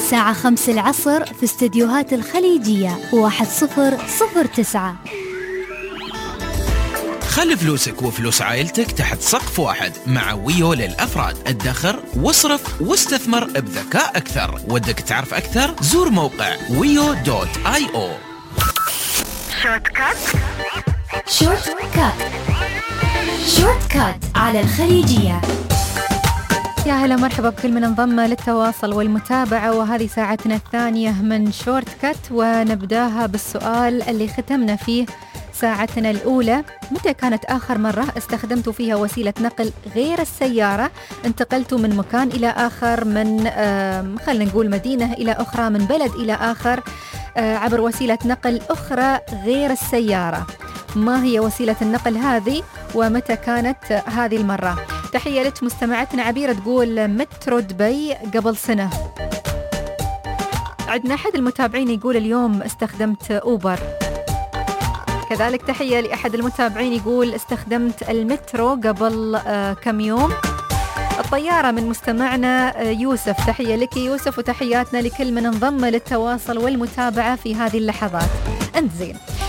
الساعة 5 العصر في استديوهات الخليجية 1009. خلي فلوسك وفلوس عائلتك تحت سقف واحد مع ويو للأفراد. ادخر واصرف واستثمر بذكاء أكثر. ودك تعرف أكثر؟ زور موقع wio.io. شورت كات على الخليجية. يا هلا مرحبا بكل من انضم للتواصل والمتابعة، وهذه ساعتنا الثانية من شورت كات، ونبداها بالسؤال اللي ختمنا فيه ساعتنا الأولى. متى كانت آخر مرة استخدمت فيها وسيلة نقل غير السيارة؟ انتقلت من مكان إلى آخر، من خلينا نقول مدينة إلى أخرى، من بلد إلى آخر، عبر وسيلة نقل أخرى غير السيارة. ما هي وسيلة النقل هذه ومتى كانت هذه المرة؟ تحية لك مستمعتنا عبيرة، تقول مترو دبي قبل سنة. عندنا أحد المتابعين يقول اليوم استخدمت أوبر. كذلك تحية لأحد المتابعين يقول استخدمت المترو قبل كم يوم. الطيارة من مستمعنا يوسف. تحية لك يوسف، وتحياتنا لكل من انضم للتواصل والمتابعة في هذه اللحظات. انت زين.